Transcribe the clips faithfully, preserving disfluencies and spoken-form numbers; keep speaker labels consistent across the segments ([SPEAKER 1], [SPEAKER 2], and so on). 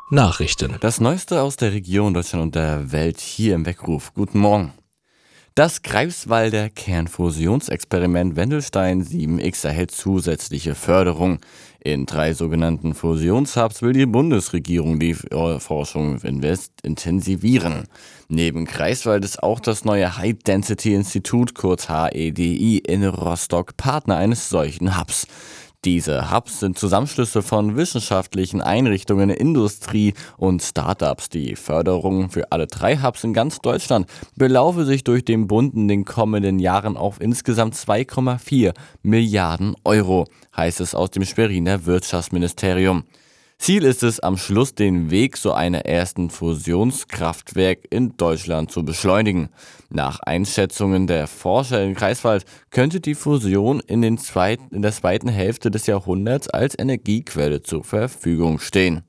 [SPEAKER 1] Nachrichten.
[SPEAKER 2] Das Neueste aus der Region Deutschland und der Welt hier im Weckruf. Guten Morgen. Das Greifswalder Kernfusionsexperiment Wendelstein sieben X erhält zusätzliche Förderung. In drei sogenannten Fusionshubs will die Bundesregierung die äh, Forschung invest intensivieren. Neben Greifswald ist auch das neue High-Density-Institut, kurz H E D I, in Rostock Partner eines solchen Hubs. Diese Hubs sind Zusammenschlüsse von wissenschaftlichen Einrichtungen, Industrie und Startups. Die Förderung für alle drei Hubs in ganz Deutschland belaufe sich durch den Bund in den kommenden Jahren auf insgesamt zwei Komma vier Milliarden Euro, heißt es aus dem Schweriner Wirtschaftsministerium. Ziel ist es, am Schluss den Weg zu einem ersten Fusionskraftwerk in Deutschland zu beschleunigen. Nach Einschätzungen der Forscher in Greifswald könnte die Fusion in, den zweiten, in der zweiten Hälfte des Jahrhunderts als Energiequelle zur Verfügung stehen.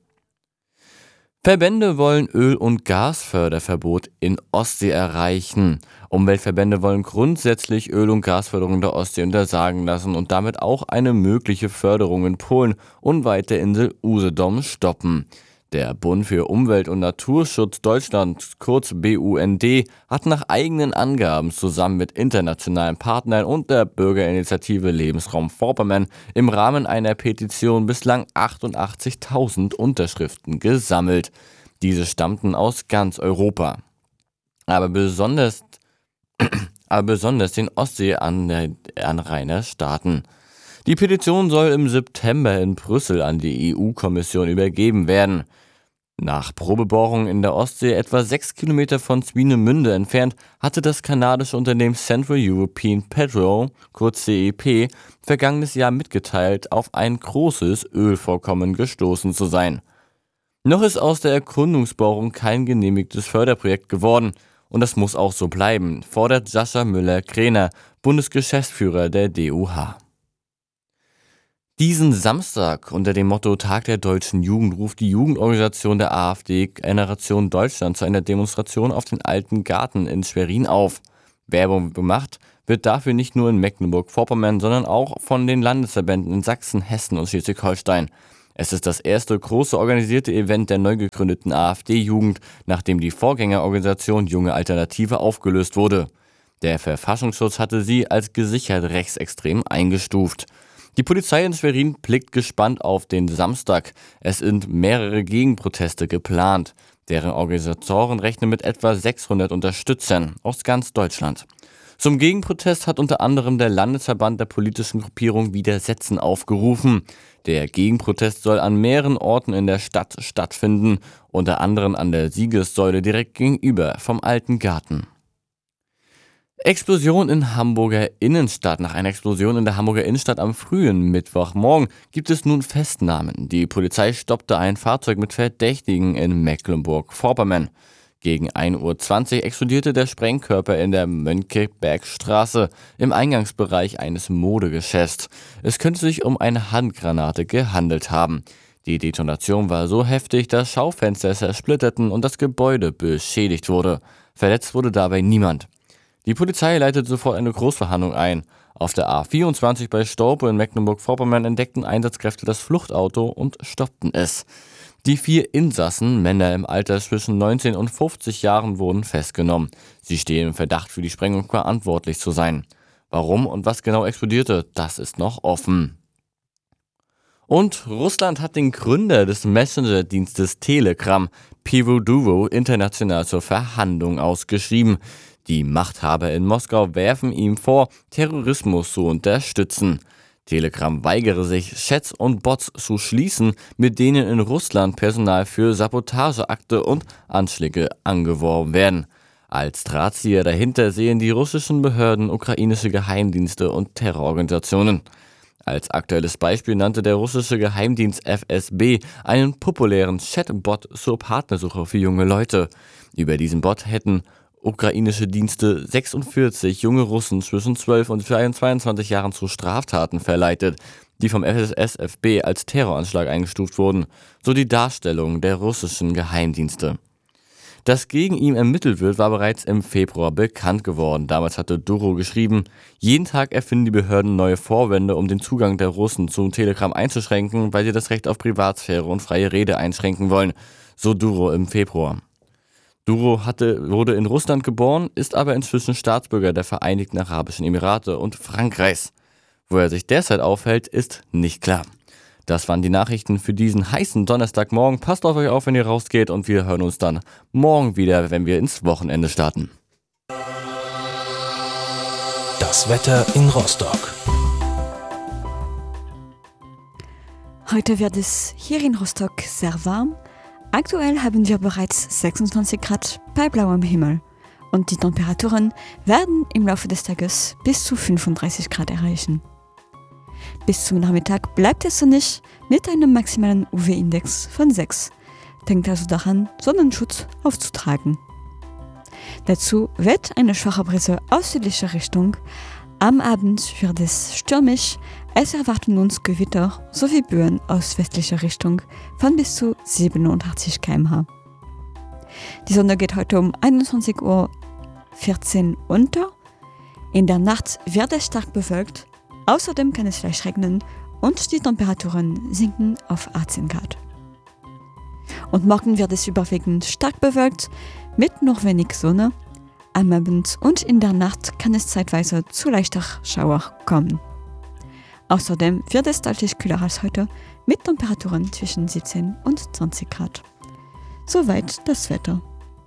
[SPEAKER 2] Verbände wollen Öl- und Gasförderverbot in Ostsee erreichen. Umweltverbände wollen grundsätzlich Öl- und Gasförderung der Ostsee untersagen lassen und damit auch eine mögliche Förderung in Polen unweit der Insel Usedom stoppen. Der Bund für Umwelt und Naturschutz Deutschland, kurz B U N D, hat nach eigenen Angaben zusammen mit internationalen Partnern und der Bürgerinitiative Lebensraum Vorpommern im Rahmen einer Petition bislang achtundachtzigtausend Unterschriften gesammelt. Diese stammten aus ganz Europa. Aber besonders, aber besonders den Ostsee-Anrainerstaaten. Die Petition soll im September in Brüssel an die E U-Kommission übergeben werden. Nach Probebohrungen in der Ostsee, etwa sechs Kilometer von Swinemünde entfernt, hatte das kanadische Unternehmen Central European Petrol, kurz C E P, vergangenes Jahr mitgeteilt, auf ein großes Ölvorkommen gestoßen zu sein. Noch ist aus der Erkundungsbohrung kein genehmigtes Förderprojekt geworden. Und das muss auch so bleiben, fordert Sascha Müller-Kräner, Bundesgeschäftsführer der D U H. Diesen Samstag unter dem Motto Tag der deutschen Jugend ruft die Jugendorganisation der AfD Generation Deutschland zu einer Demonstration auf den Alten Garten in Schwerin auf. Werbung gemacht wird dafür nicht nur in Mecklenburg-Vorpommern, sondern auch von den Landesverbänden in Sachsen, Hessen und Schleswig-Holstein. Es ist das erste große organisierte Event der neu gegründeten AfD-Jugend, nachdem die Vorgängerorganisation Junge Alternative aufgelöst wurde. Der Verfassungsschutz hatte sie als gesichert rechtsextrem eingestuft. Die Polizei in Schwerin blickt gespannt auf den Samstag. Es sind mehrere Gegenproteste geplant. Deren Organisatoren rechnen mit etwa sechshundert Unterstützern aus ganz Deutschland. Zum Gegenprotest hat unter anderem der Landesverband der politischen Gruppierung Widersetzen aufgerufen. Der Gegenprotest soll an mehreren Orten in der Stadt stattfinden, unter anderem an der Siegessäule direkt gegenüber vom Alten Garten. Explosion in Hamburger Innenstadt. Nach einer Explosion in der Hamburger Innenstadt am frühen Mittwochmorgen gibt es nun Festnahmen. Die Polizei stoppte ein Fahrzeug mit Verdächtigen in Mecklenburg-Vorpommern. Gegen ein Uhr zwanzig explodierte der Sprengkörper in der Mönckebergstraße im Eingangsbereich eines Modegeschäfts. Es könnte sich um eine Handgranate gehandelt haben. Die Detonation war so heftig, dass Schaufenster zersplitterten und das Gebäude beschädigt wurde. Verletzt wurde dabei niemand. Die Polizei leitet sofort eine Großverhandlung ein. Auf der A vierundzwanzig bei Stolpe in Mecklenburg-Vorpommern entdeckten Einsatzkräfte das Fluchtauto und stoppten es. Die vier Insassen, Männer im Alter zwischen neunzehn und fünfzig Jahren, wurden festgenommen. Sie stehen im Verdacht, für die Sprengung verantwortlich zu sein. Warum und was genau explodierte, das ist noch offen. Und Russland hat den Gründer des Messenger-Dienstes Telegram, Pivoduvo, international zur Verhandlung ausgeschrieben. Die Machthaber in Moskau werfen ihm vor, Terrorismus zu unterstützen. Telegram weigere sich, Chats und Bots zu schließen, mit denen in Russland Personal für Sabotageakte und Anschläge angeworben werden. Als Drahtzieher dahinter sehen die russischen Behörden ukrainische Geheimdienste und Terrororganisationen. Als aktuelles Beispiel nannte der russische Geheimdienst F S B einen populären Chatbot zur Partnersuche für junge Leute. Über diesen Bot hätten ukrainische Dienste sechsundvierzig junge Russen zwischen zwölf und zweiundzwanzig Jahren zu Straftaten verleitet, die vom S F B als Terroranschlag eingestuft wurden, so die Darstellung der russischen Geheimdienste. Dass gegen ihn ermittelt wird, war bereits im Februar bekannt geworden. Damals hatte Duro geschrieben, jeden Tag erfinden die Behörden neue Vorwände, um den Zugang der Russen zum Telegram einzuschränken, weil sie das Recht auf Privatsphäre und freie Rede einschränken wollen. So Duro im Februar. Duro hatte, wurde in Russland geboren, ist aber inzwischen Staatsbürger der Vereinigten Arabischen Emirate und Frankreichs. Wo er sich derzeit aufhält, ist nicht klar. Das waren die Nachrichten für diesen heißen Donnerstagmorgen. Passt auf euch auf, wenn ihr rausgeht, und wir hören uns dann morgen wieder, wenn wir ins Wochenende starten.
[SPEAKER 1] Das Wetter in Rostock.
[SPEAKER 3] Heute wird es hier in Rostock sehr warm. Aktuell haben wir bereits sechsundzwanzig Grad bei blauem Himmel. Und die Temperaturen werden im Laufe des Tages bis zu fünfunddreißig Grad erreichen. Bis zum Nachmittag bleibt es sonnig mit einem maximalen U V-Index von sechs. Denkt also daran, Sonnenschutz aufzutragen. Dazu weht eine schwache Brise aus südlicher Richtung. Am Abend wird es stürmisch. Es erwarten uns Gewitter sowie Böen aus westlicher Richtung von bis zu siebenundachtzig Kilometer pro Stunde. Die Sonne geht heute um einundzwanzig Uhr vierzehn unter. In der Nacht wird es stark bewölkt. Außerdem kann es leicht regnen und die Temperaturen sinken auf achtzehn Grad. Und morgen wird es überwiegend stark bewölkt mit noch wenig Sonne. Am Abend und in der Nacht kann es zeitweise zu leichter Schauer kommen. Außerdem wird es deutlich kühler als heute mit Temperaturen zwischen siebzehn und zwanzig Grad. Soweit das Wetter.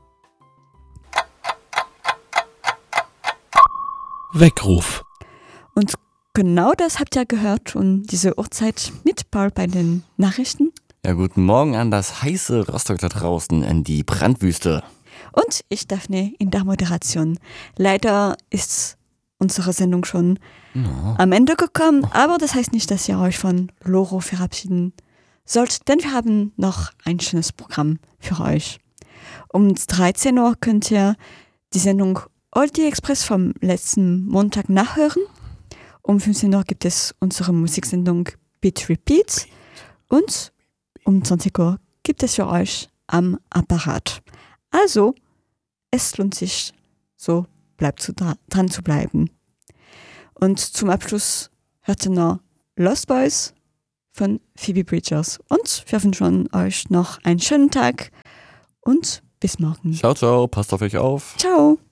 [SPEAKER 1] Weckruf.
[SPEAKER 3] Und genau das habt ihr gehört und diese Uhrzeit mit Paul bei den Nachrichten.
[SPEAKER 2] Ja, guten Morgen an das heiße Rostock da draußen in die Brandwüste.
[SPEAKER 3] Und ich, Daphne, in der Moderation. Leider ist unsere Sendung schon
[SPEAKER 2] Ja.
[SPEAKER 3] am Ende gekommen, aber das heißt nicht, dass ihr euch von Loro verabschieden sollt, denn wir haben noch ein schönes Programm für euch. Um dreizehn Uhr könnt ihr die Sendung Oldie Express vom letzten Montag nachhören. Um fünfzehn Uhr gibt es unsere Musiksendung Beat Repeat und um zwanzig Uhr gibt es für euch Am Apparat. Also, es lohnt sich, so bleibt zu dra- dran zu bleiben. Und zum Abschluss hört ihr noch Lost Boys von Phoebe Bridgers. Und wir wünschen euch noch einen schönen Tag und bis morgen.
[SPEAKER 2] Ciao, ciao, passt auf euch auf.
[SPEAKER 3] Ciao!